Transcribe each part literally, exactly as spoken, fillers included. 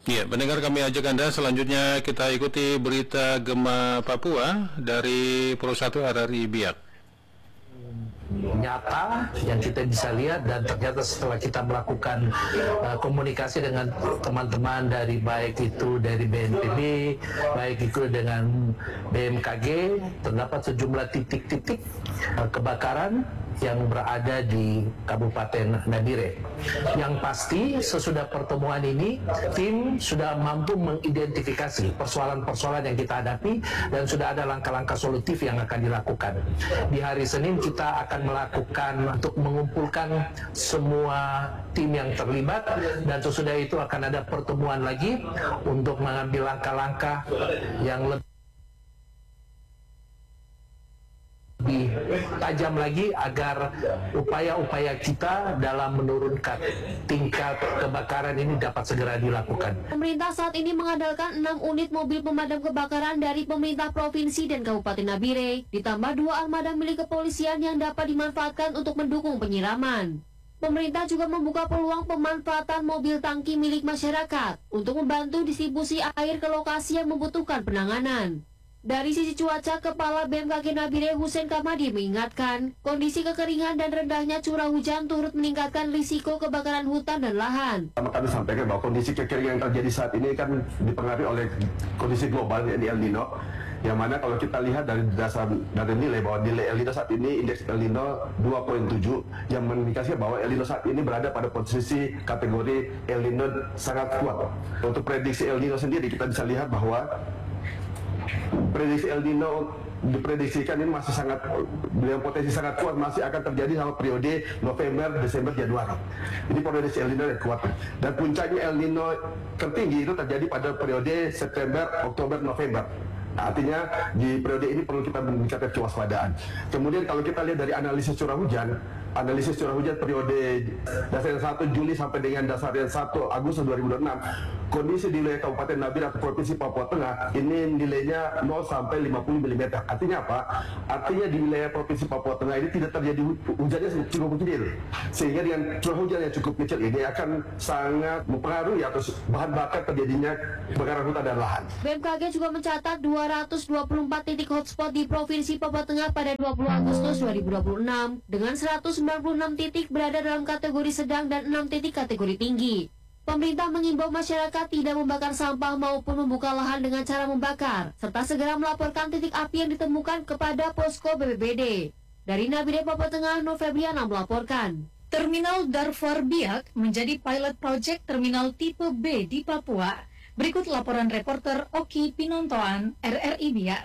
Ya, pendengar, kami ajak Anda selanjutnya kita ikuti berita gempa Papua dari Pro satu R R I Biak. Nyata yang kita bisa lihat, dan ternyata setelah kita melakukan uh, komunikasi dengan teman-teman dari baik itu dari B N P B, baik itu dengan B M K G, terdapat sejumlah titik-titik uh, kebakaran yang berada di Kabupaten Nabire. Yang pasti sesudah pertemuan ini tim sudah mampu mengidentifikasi persoalan-persoalan yang kita hadapi dan sudah ada langkah-langkah solutif yang akan dilakukan. Di hari Senin kita akan melakukan untuk mengumpulkan semua tim yang terlibat, dan sesudah itu akan ada pertemuan lagi untuk mengambil langkah-langkah yang lebih lebih tajam lagi agar upaya-upaya kita dalam menurunkan tingkat kebakaran ini dapat segera dilakukan. Pemerintah saat ini mengandalkan enam unit mobil pemadam kebakaran dari pemerintah provinsi dan Kabupaten Nabire, ditambah dua armada milik kepolisian yang dapat dimanfaatkan untuk mendukung penyiraman. Pemerintah juga membuka peluang pemanfaatan mobil tangki milik masyarakat untuk membantu distribusi air ke lokasi yang membutuhkan penanganan. Dari sisi cuaca, Kepala B M K G Nabire Hussein Kamadi mengingatkan, kondisi kekeringan dan rendahnya curah hujan turut meningkatkan risiko kebakaran hutan dan lahan. Kami sampaikan bahwa kondisi kekeringan yang terjadi saat ini kan dipengaruhi oleh kondisi global, yaitu El Nino, yang mana kalau kita lihat dari dasar dari nilai bahwa nilai El Nino saat ini, indeks El Nino dua koma tujuh, yang mengindikasikan bahwa El Nino saat ini berada pada posisi kategori El Nino sangat kuat. Untuk prediksi El Nino sendiri kita bisa lihat bahwa prediksi El Nino diprediksikan ini masih sangat, dengan potensi sangat kuat, masih akan terjadi sama periode November, Desember, Januari. Ini prediksi El Nino yang kuat. Dan puncaknya El Nino tertinggi itu terjadi pada periode September, Oktober, November. Artinya di periode ini perlu kita meningkatkan kewaspadaan. Kemudian kalau kita lihat dari analisis curah hujan, analisis curah hujan periode dasarian satu Juli sampai dengan dasarian satu Agustus dua ribu dua puluh enam, kondisi di wilayah Kabupaten Nabire atau Provinsi Papua Tengah ini nilainya nol sampai lima puluh milimeter. Artinya apa? Artinya di wilayah Provinsi Papua Tengah ini tidak terjadi hujannya cukup kecil, sehingga dengan curah hujan yang cukup kecil ini akan sangat mempengaruhi atau bahan bakar terjadinya kebakaran hutan dan lahan. B M K G juga mencatat dua ratus dua puluh empat titik hotspot di Provinsi Papua Tengah pada dua puluh Agustus dua ribu dua puluh enam, dengan seratus sembilan puluh enam titik berada dalam kategori sedang dan enam titik kategori tinggi. Pemerintah mengimbau masyarakat tidak membakar sampah maupun membuka lahan dengan cara membakar, serta segera melaporkan titik api yang ditemukan kepada posko B P B D. Dari Nabire, Papua Tengah, Nur Febriana melaporkan. Terminal Darfur Biak menjadi pilot project terminal tipe B di Papua. Berikut laporan reporter Oki Pinontoan, R R I Biak.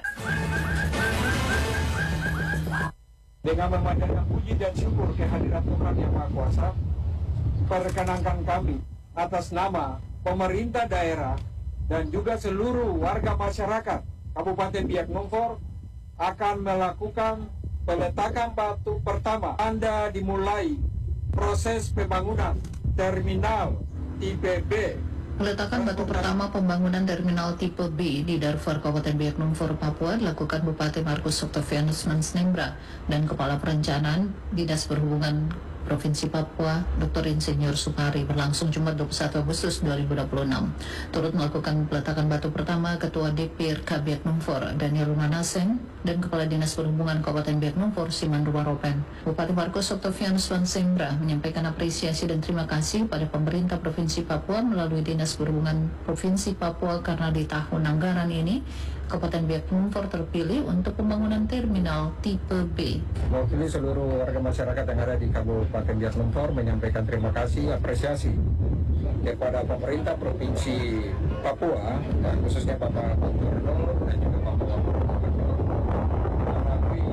Dengan memanjatkan puji dan syukur kehadiran Tuhan Yang Maha Kuasa, perkenankan kami atas nama pemerintah daerah dan juga seluruh warga masyarakat Kabupaten Biak Numfor akan melakukan peletakan batu pertama. Anda dimulai proses pembangunan terminal tipe B. Peletakan batu pertama pembangunan terminal tipe B di Darfur, Kabupaten Biak Numfor, Papua dilakukan Bupati Markus Octavianus Mansnembra dan Kepala Perencanaan Dinas Perhubungan Provinsi Papua, Doktor Insinyur Supari, berlangsung Jumat dua puluh satu Agustus dua ribu dua puluh enam. Turut melakukan peletakan batu pertama Ketua D P R K Biak Numfor, Daniel Rumanaseng, dan Kepala Dinas Perhubungan Kabupaten Biak Numfor, Siman Rumaropen. Bupati Markus Octavianus Mansnembra menyampaikan apresiasi dan terima kasih pada pemerintah Provinsi Papua melalui Dinas Perhubungan Provinsi Papua karena di tahun anggaran ini Kabupaten Biak Numfor terpilih untuk pembangunan terminal tipe B. Mewakili seluruh warga masyarakat yang ada di Kabupaten Biak Numfor menyampaikan terima kasih, apresiasi kepada pemerintah Provinsi Papua dan khususnya Bapak Gubernur dan juga Bapak Gubernur melalui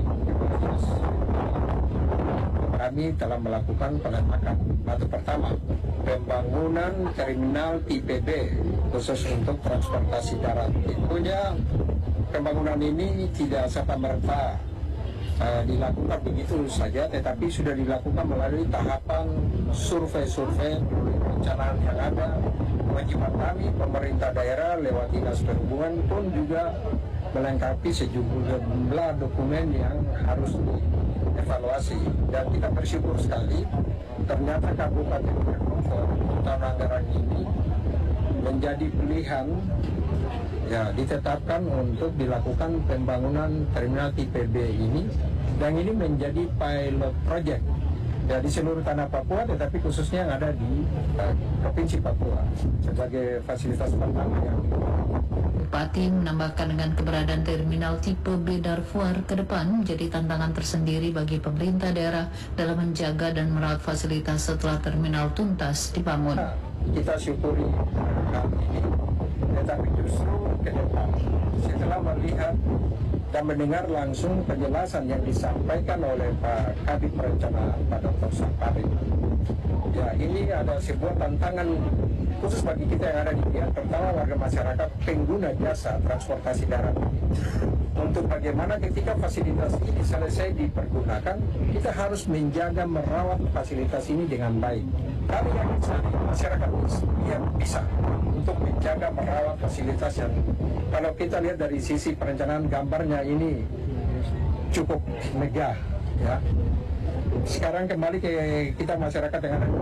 kami telah melakukan peletakan batu pertama pembangunan terminal tipe B khusus untuk transportasi darat. Tentunya pembangunan ini tidak serta-merta uh, dilakukan begitu saja, tetapi sudah dilakukan melalui tahapan survei-survei perencanaan yang ada. Kewajiban kami pemerintah daerah lewat Dinas Perhubungan pun juga melengkapi sejumlah dokumen yang harus dievaluasi, dan kita bersyukur sekali ternyata Kabupaten Biak Numfor tahun anggaran ini menjadi pilihan, ya ditetapkan untuk dilakukan pembangunan terminal tipe B ini, dan ini menjadi pilot project ya di seluruh tanah Papua, tetapi khususnya yang ada di uh, Provinsi Papua sebagai fasilitas pertama yang Bupati menambahkan dengan keberadaan terminal tipe B Darfur ke depan menjadi tantangan tersendiri bagi pemerintah daerah dalam menjaga dan merawat fasilitas setelah terminal tuntas dibangun. Nah, kita syukuri hal ini, tetapi justru ke depan setelah melihat dan mendengar langsung penjelasan yang disampaikan oleh Pak Kadif Perencanaan Pak Doktor Sampari, ya ini ada sebuah tantangan khusus bagi kita yang ada di Biak, terutama warga masyarakat pengguna jasa transportasi darat, untuk bagaimana ketika fasilitas ini selesai dipergunakan, kita harus menjaga merawat fasilitas ini dengan baik. Kami yakin sekali masyarakat yang bisa untuk menjaga merawat fasilitas yang, kalau kita lihat dari sisi perencanaan gambarnya ini cukup megah ya. Sekarang kembali ke kita masyarakat yang ada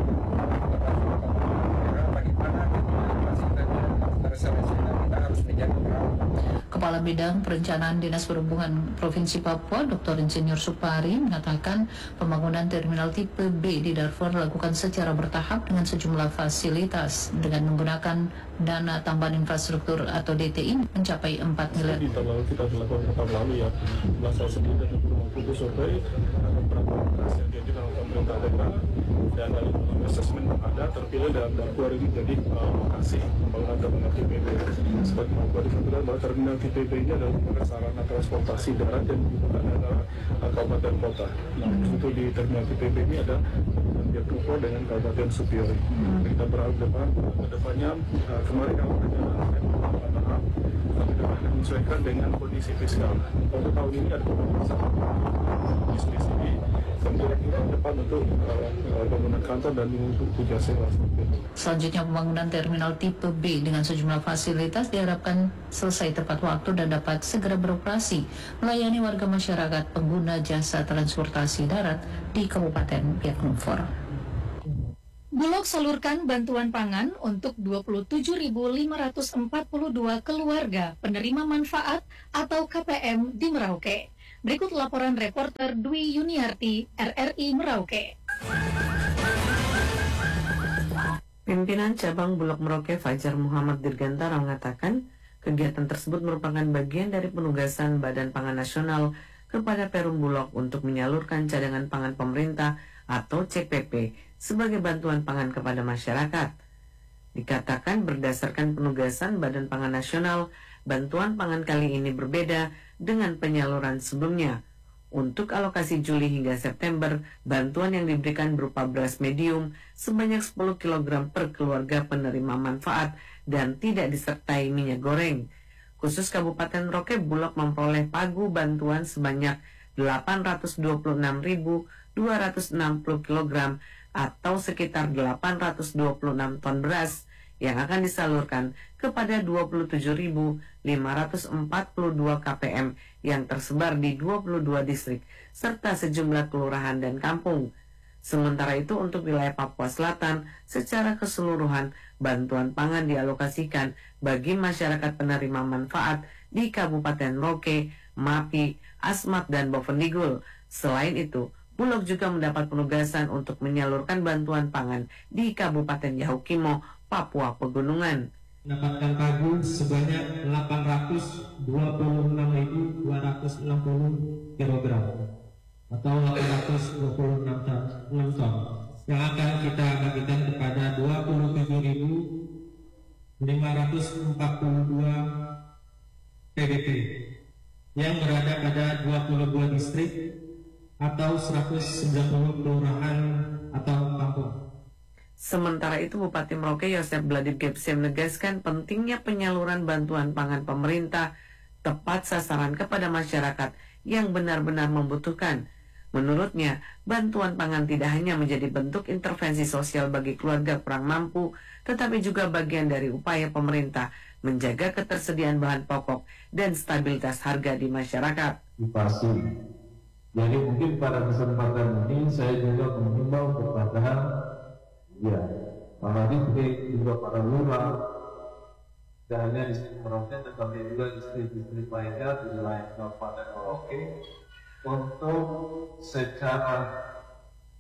bagaimana fasilitasnya kita harus menjaga merawat. Kepala Bidang Perencanaan Dinas Perhubungan Provinsi Papua, Doktor Insinyur Supari, mengatakan pembangunan terminal tipe B di Darfur dilakukan secara bertahap dengan sejumlah fasilitas dengan menggunakan dana tambahan infrastruktur atau D T I mencapai empat miliar. Di tahun lalu kita dilakukan tahun lalu ya, saya sendiri dan Ibu Survei beberapa operasi yang diajukan oleh pemerintah daerah, dan dari asesmen ada terpilih dalam Darfur ini jadi lokasi pembangunan terminal tipe B. Sebagai Bapak dikatakan bahwa terminal tipe B ini adalah sarana transportasi darat dan juga adalah kabupaten kota. Nah, itu di terminal tipe B ini ada Biaknumfor dengan Kabupaten Supiori. Kita berharap depan ke depannya kemarin kalau perjalanan tahap tapi dapat menyesuaikan dengan kondisi fiskal. Untuk tahun ini ada beberapa bisnis ini kemudian kita depan untuk bangunan kantor dan untuk puja sewa. Selanjutnya pembangunan terminal tipe B dengan sejumlah fasilitas diharapkan selesai tepat waktu dan dapat segera beroperasi melayani warga masyarakat pengguna jasa transportasi darat di Kabupaten Biaknumfor. Bulog salurkan bantuan pangan untuk dua puluh tujuh ribu lima ratus empat puluh dua keluarga penerima manfaat atau K P M di Merauke. Berikut laporan reporter Dwi Yuniarti, R R I Merauke. Pimpinan Cabang Bulog Merauke Fajar Muhammad Dirgantara mengatakan kegiatan tersebut merupakan bagian dari penugasan Badan Pangan Nasional kepada Perum Bulog untuk menyalurkan cadangan pangan pemerintah atau C P P sebagai bantuan pangan kepada masyarakat. Dikatakan berdasarkan penugasan Badan Pangan Nasional, bantuan pangan kali ini berbeda dengan penyaluran sebelumnya. Untuk alokasi Juli hingga September, bantuan yang diberikan berupa beras medium sebanyak sepuluh kilogram per keluarga penerima manfaat dan tidak disertai minyak goreng. Khusus Kabupaten Merauke, Bulog memperoleh pagu bantuan sebanyak delapan ratus dua puluh enam ribu dua ratus enam puluh kilogram atau sekitar delapan ratus dua puluh enam ton beras yang akan disalurkan kepada dua puluh tujuh ribu lima ratus empat puluh dua K P M yang tersebar di dua puluh dua distrik serta sejumlah kelurahan dan kampung. Sementara itu untuk wilayah Papua Selatan secara keseluruhan bantuan pangan dialokasikan bagi masyarakat penerima manfaat di Kabupaten Merauke, Mapi, Asmat, dan Bovendigul. Selain itu, Bulog juga mendapat penugasan untuk menyalurkan bantuan pangan di Kabupaten Yahukimo, Papua Pegunungan. Mendapatkan pagu sebanyak delapan ratus dua puluh enam ribu dua ratus enam puluh kilogram atau delapan ratus dua puluh enam ton yang akan kita bagikan kepada dua puluh tujuh ribu lima ratus empat puluh dua P D P yang berada pada dua puluh dua distrik atau seratus sembilan puluh kelurahan atau kampung. Sementara itu, Bupati Merauke Yosef Bladib Gepse menegaskan pentingnya penyaluran bantuan pangan pemerintah tepat sasaran kepada masyarakat yang benar-benar membutuhkan. Menurutnya, bantuan pangan tidak hanya menjadi bentuk intervensi sosial bagi keluarga kurang mampu, tetapi juga bagian dari upaya pemerintah menjaga ketersediaan bahan pokok dan stabilitas harga di masyarakat. Pasti. Jadi mungkin pada kesempatan ini saya juga menghimbau kepada ya para distrik juga para lurah dan hanya distrik Merauke, tetapi juga distrik-distrik lainnya di wilayah Kabupaten Merauke untuk secara